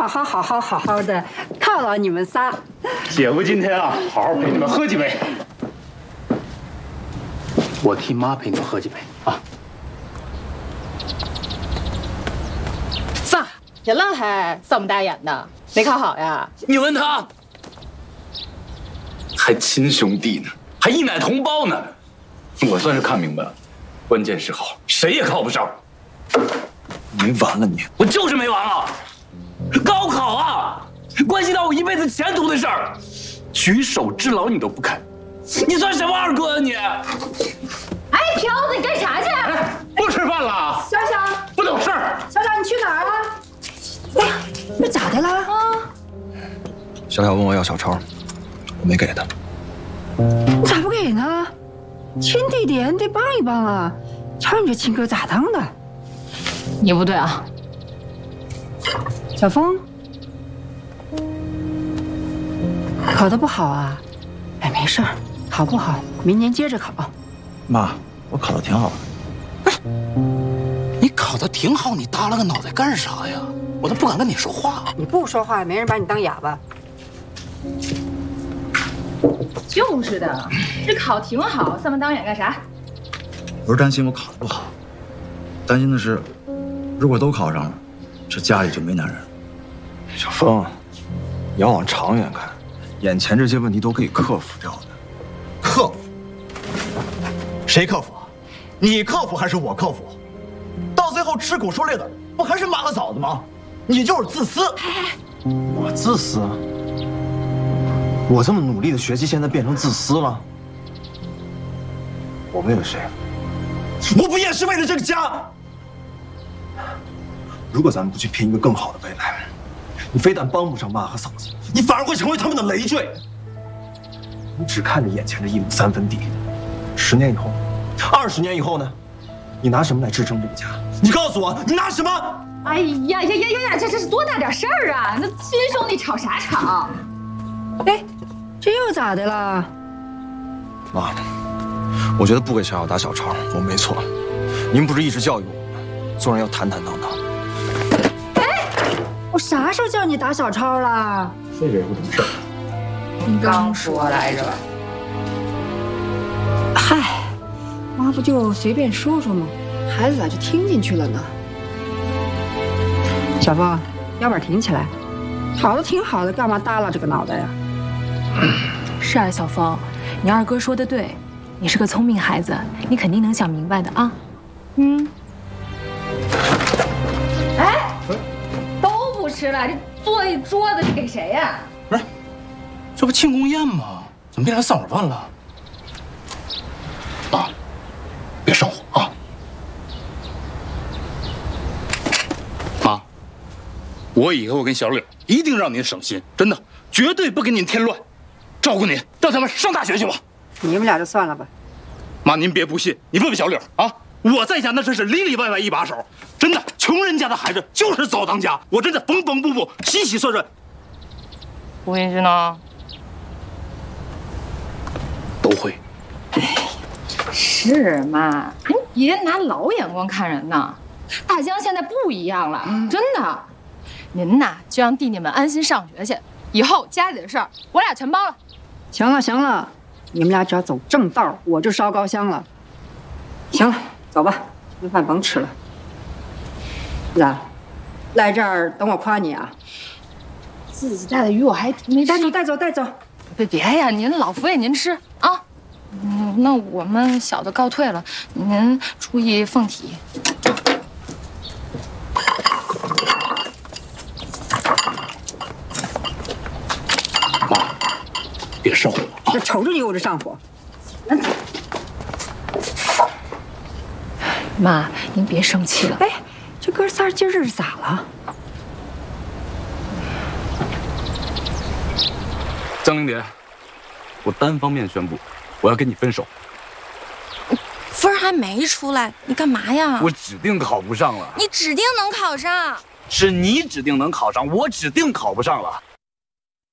好的犒劳你们仨。 姐夫今天啊，好好陪你们喝几杯。我替妈陪你们喝几杯啊。 咋？这老汉这么大眼的，没考好呀？ 你问他，还亲兄弟呢，还一奶同胞呢。我算是看明白了，关键时候谁也靠不上。没完了你！我就是没完了。高考啊，关系到我一辈子前途的事儿，举手之劳你都不肯，你算什么二哥啊你？ 哎，飘子，你干啥去？ 不吃饭了？ 小小， 不懂事儿。 小小，你去哪儿啊？哎，那咋的了？啊？ 小小问我要小抄，我没给他。 你咋不给呢？亲弟弟你得帮一帮啊！瞧你这亲哥咋当的？ 你不对啊， 小峰，考得不好啊？哎，没事儿，考不好明年接着考。 妈，我考得挺好的。你考得挺好，你耷拉个脑袋干啥呀？我都不敢跟你说话。 你不说话，没人把你当哑巴。 就是的，这考挺好，这么当眼干啥？ 不是担心我考得不好，担心的是，如果都考上了，这家里就没男人了。小峰，你要往长远看，眼前这些问题都可以克服掉的。 克服？谁克服？你克服还是我克服？到最后吃苦受累的不还是妈和嫂子吗？你就是自私。 我自私？我这么努力的学习，现在变成自私了？我为了谁？ 我不也是为了这个家？ 如果咱们不去拼一个更好的未来，你非但帮不上妈和嫂子， 你反而会成为他们的累赘。 你只看着眼前的一亩三分地，10年以后，20年以后呢？你拿什么来支撑这个家？ 你告诉我，你拿什么？ 哎呀，这是多大点事儿啊！那亲兄弟吵啥吵？ 哎，这又咋的了？ 妈，我觉得不给小小打小抄，我没错。您不是一直教育我吗？做人要坦坦荡荡。 哎，我啥时候叫你打小抄了？ 非惹不懂事儿。 你刚说来着。 嗨，妈不就随便说说吗？孩子咋就听进去了呢？小峰，腰板挺起来，考得挺好的，干嘛耷拉这个脑袋呀？ 是啊，小峰，你二哥说的对，你是个聪明孩子，你肯定能想明白的啊。 哎，都不吃了，这做一桌子，这给谁呀？ 不是，这不庆功宴吗？怎么变成散伙饭了？妈，别上火啊！妈，我以后跟小柳一定让您省心，真的，绝对不给您添乱，照顾您，让他们上大学去吧。 你们俩就算了吧。 妈，您别不信，你问问小柳啊，我在家那真是里里外外一把手，真的，穷人家的孩子就是早当家，我真的缝缝补补，洗洗涮涮。 不允许呢。 都会。 是妈，您别拿老眼光看人呐。大江现在不一样了，真的。您呐，就让弟弟们安心上学去，以后家里的事儿我俩全包了。 行了行了，你们俩只要走正道，我就烧高香了。行了，走吧，这顿饭甭吃了。咋，来这儿等我夸你啊？ 自己带的鱼我还没吃。 带走。 别呀，您老佛爷您吃啊。那我们小的告退了，您注意凤体。 妈，别上火啊！ 这瞅着你我就上火。 妈，您别生气了。 哎，这哥仨今儿这是咋了？ 江玲蝶，我单方面宣布，我要跟你分手。 分儿还没出来，你干嘛呀？ 我指定考不上了。 你指定能考上。 是你指定能考上，我指定考不上了。